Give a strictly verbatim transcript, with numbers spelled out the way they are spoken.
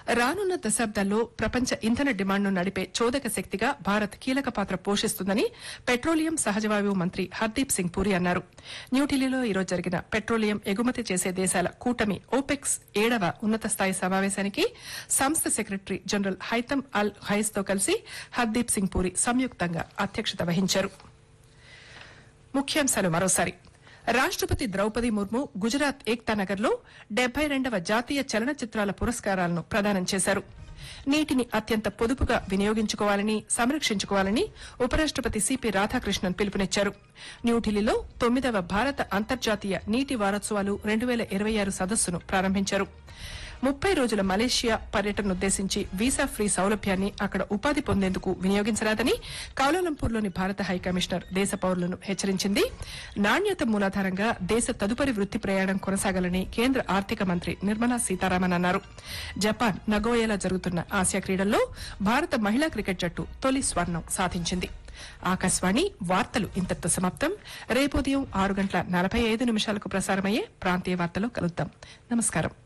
రానున్న దశాబ్దాల్లో ప్రపంచ ఇంధన డిమాండ్ను నడిపే చోదక శక్తిగా భారత్ కీలక పాత్ర పోషిస్తుందని పెట్రోలియం సహజవాయువు మంత్రి హర్దీప్ సింగ్ పూరి అన్నారు. న్యూఢిల్లీలో ఈరోజు జరిగిన పెట్రోలియం ఎగుమతి చేసే దేశాల కూటమి ఓపెక్స్ ఏడవ ఉన్నత స్థాయి సమావేశానికి సంస్థ సెక్రటరీ జనరల్ హైతమ్ అల్ హైస్ తో కలిసి హర్దీప్ సింగ్ పూరి సంయుక్తంగా అధ్యక్షత వహించారు. ముఖ్యాంశాలు మరోసారి. రాష్టపతి ద్రౌపది ముర్ము గుజరాత్ ఏక్తా నగర్ లో డెబ్బై రెండవ జాతీయ చలనచిత్రాల పురస్కారాలను ప్రదానం చేశారు. నీటిని అత్యంత పొదుపుగా వినియోగించుకోవాలని సంరక్షించుకోవాలని ఉపరాష్టపతి సిపి రాధాకృష్ణన్ పిలుపునిచ్చారు. న్యూఢిల్లీలో తొమ్మిదవ భారత అంతర్జాతీయ నీటి వారోత్సవాలు రెండు వేల ఇరవై ఆరు సదస్సును ప్రారంభించారు. ముప్పై రోజుల మలేషియా పర్యటననుద్దేశించి వీసా ఫ్రీ సౌలభ్యాన్ని అక్కడ ఉపాధి పొందేందుకు వినియోగించరాదని కౌలాలంపూర్లోని భారత హైకమిషనర్ దేశ పౌరులను హెచ్చరించింది. నాణ్యత మూలాధారంగా దేశ తదుపరి వృత్తి ప్రయాణం కొనసాగాలని కేంద్ర ఆర్థిక మంత్రి నిర్మలా సీతారామన్ అన్నారు. జపాన్ నగోయాలో జరుగుతున్న ఆసియా క్రీడల్లో భారత మహిళా క్రికెట్ జట్టు తొలి స్వర్ణం సాధించింది. ఆకాశవాణి వార్తలు ఇంతటితో సమాప్తం. రేపు ఉదయం ఆరు గంటల నలభై ఐదు నిమిషాలకు ప్రసారమయ్యే ప్రాంతీయ వార్తలో కలుద్దాం. నమస్కారం.